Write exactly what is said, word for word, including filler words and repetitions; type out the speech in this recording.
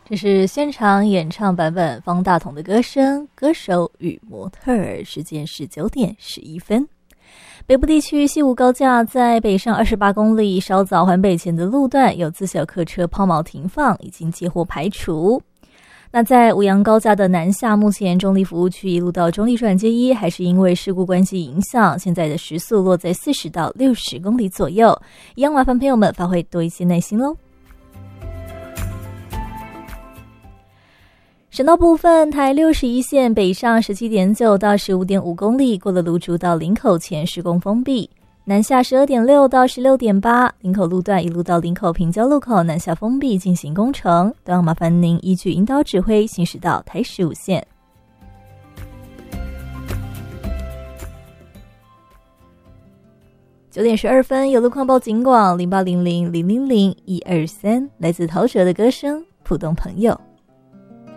这是现场演唱版本方大同的歌声，歌手与模特儿。时间是九点十一分。北部地区西武高架在北上二十八公里稍早环北前的路段有自小客车抛锚停放，已经接获排除。那在五杨高架的南下，目前中立服务区一路到中立转接一，还是因为事故关系影响，现在的时速落在四十到六十公里左右，一样麻烦朋友们发挥多一些耐心咯。省道部分，台六十一线北上 十七点九 到 十五点五公里，过了芦竹到林口前施工封闭；南下 十二点六 到 十六点八， 林口路段一路到林口平交路口南下封闭进行工程，都要麻烦您依据引导指挥行驶到台十五线。九点十二分，有路况报警广零八零零零零零一二三，来自陶喆的歌声《浦东朋友》。